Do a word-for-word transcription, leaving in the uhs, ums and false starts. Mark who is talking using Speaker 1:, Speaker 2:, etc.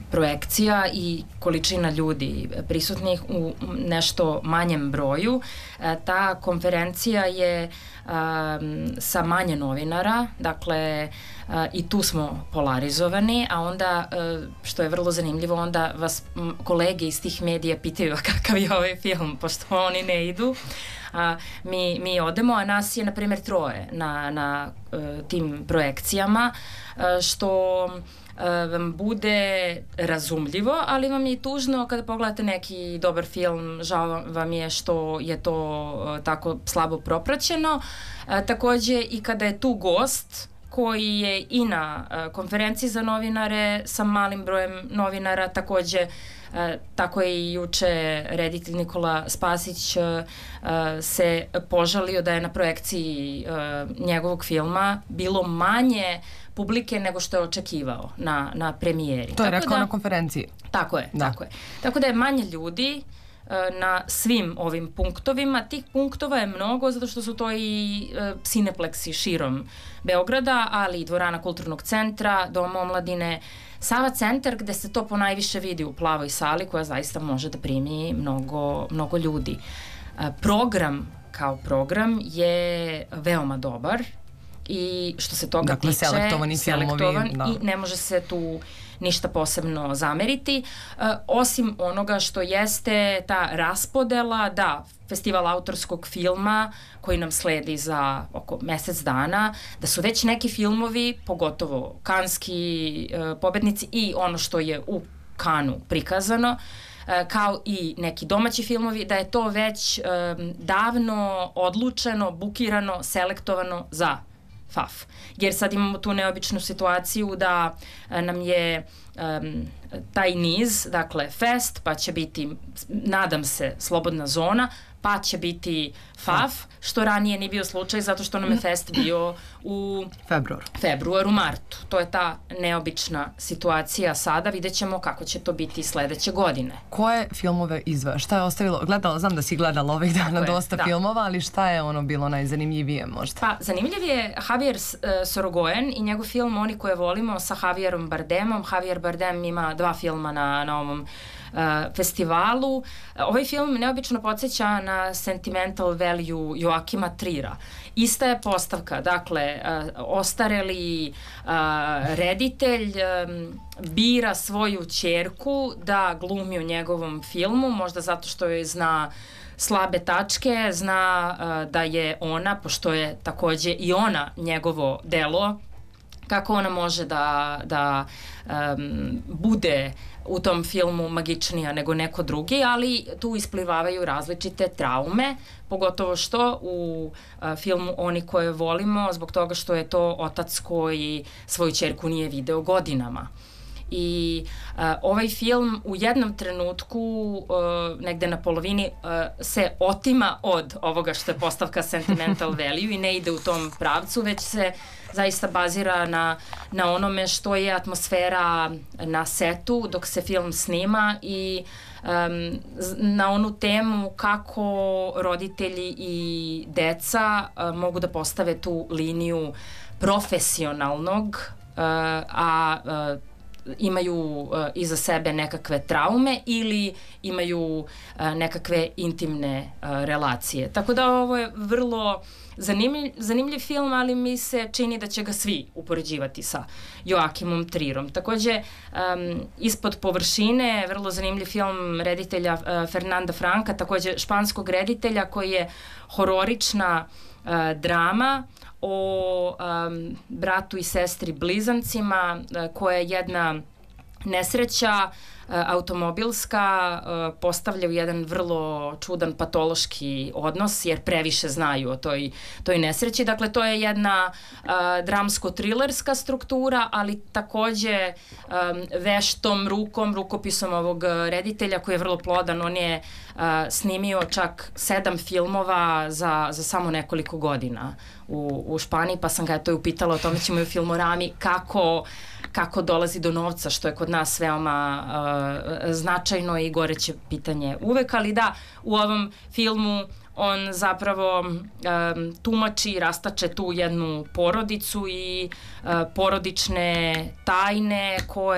Speaker 1: projekcija i količina ljudi prisutnih u nešto manjem broju. Ta konferencija je sa manje novinara, dakle i tu smo polarizovani, a onda, što je vrlo zanimljivo, onda vas kolege iz tih medija pitaju kakav je ovaj film, pošto oni ne idu. A, mi, mi odemo, a nas je na primjer troje na, na uh, tim projekcijama, uh, što uh, vam bude razumljivo, ali vam je i tužno kada pogledate neki dobar film, žao vam je što je to uh, tako slabo propraćeno. Uh, takođe i kada je tu gost koji je i na uh, konferenciji za novinare sa malim brojem novinara, takođe E, tako je i juče reditelj Nikola Spasić e, se požalio da je na projekciji e, njegovog filma bilo manje publike nego što je očekivao na, na premijeri.
Speaker 2: To je rekao da, na konferenciji.
Speaker 1: Tako je, da. tako je. Tako da je manje ljudi na svim ovim punktovima. Tih punktova je mnogo zato što su to i e, cinepleksi širom Beograda, ali i dvorana kulturnog centra, Doma omladine, Sava centar gde se to ponajviše vidi u plavoj sali koja zaista može da primi mnogo, mnogo ljudi. E, program kao program je veoma dobar i što se toga
Speaker 2: dakle,
Speaker 1: tiče,
Speaker 2: selektovani
Speaker 1: selektovan
Speaker 2: filmovi, da.
Speaker 1: I ne može se tu ništa posebno zameriti, uh, osim onoga što jeste ta raspodela, da, festival autorskog filma koji nam sledi za oko mesec dana, da su već neki filmovi, pogotovo kanski uh, pobednici i ono što je u Kanu prikazano, uh, kao i neki domaći filmovi, da je to već um, davno odlučeno, bukirano, selektovano za F A F. Jer sad imamo tu neobičnu situaciju da a, nam je um, taj niz, dakle fest, pa će biti, nadam se, slobodna zona, pa će biti F A F, što ranije nije bio slučaj zato što nam je fest bio u
Speaker 2: februaru,
Speaker 1: februaru martu. To je ta neobična situacija sada, vidjet ćemo kako će to biti sledeće godine.
Speaker 2: Koje filmove izvaja? Šta je ostavilo? Gledala, znam da si gledala ovih dana dosta da. filmova, ali šta je ono bilo najzanimljivije možda?
Speaker 1: Pa, zanimljiv je Javier uh, Sorogoyen i njegov film Oni koje volimo sa Javierom Bardemom. Javier Bardem ima dva filma na, na ovom Uh, festivalu. Uh, ovaj film neobično podsjeća na Sentimental Value Joakima Trira. Ista je postavka, dakle, uh, ostareli uh, reditelj um, bira svoju ćerku da glumi u njegovom filmu, možda zato što joj zna slabe tačke, zna uh, da je ona, pošto je takođe i ona njegovo delo, kako ona može da, da um, bude u tom filmu magičnija nego neko drugi, ali tu isplivavaju različite traume, pogotovo što u a, filmu Oni koje volimo, zbog toga što je to otac koji svoju ćerku nije video godinama. I a, ovaj film u jednom trenutku, a, negde na polovini, a, se otima od ovoga što je postavka Sentimental Value i ne ide u tom pravcu, već se zaista bazira na, na onome što je atmosfera na setu dok se film snima i um, na onu temu kako roditelji i deca uh, mogu da postave tu liniju profesionalnog, uh, a uh, imaju uh, iza sebe nekakve traume ili imaju uh, nekakve intimne uh, relacije. Tako da ovo je vrlo zanimljiv, zanimljiv film, ali mi se čini da će ga svi upoređivati sa Joakimom Trirom. Takođe, um, Ispod površine, vrlo zanimljiv film reditelja uh, Fernanda Franka, takođe španskog reditelja, koji je hororična uh, drama o um, bratu i sestri blizancima, uh, koja je jedna nesreća uh, automobilska uh, postavlja u jedan vrlo čudan patološki odnos, jer previše znaju o toj, toj nesreći. Dakle, to je jedna uh, dramsko-trilerska struktura, ali takođe um, veštom rukom, rukopisom ovog reditelja koji je vrlo plodan. On je uh, snimio čak sedam filmova za, za samo nekoliko godina u, u Španiji, pa sam ga to upitala, o tome ćemo i u Filmorami, kako kako dolazi do novca, što je kod nas veoma uh, značajno i goreće pitanje uvek, ali da, u ovom filmu on zapravo um, tumači i rastače tu jednu porodicu i uh, porodične tajne koje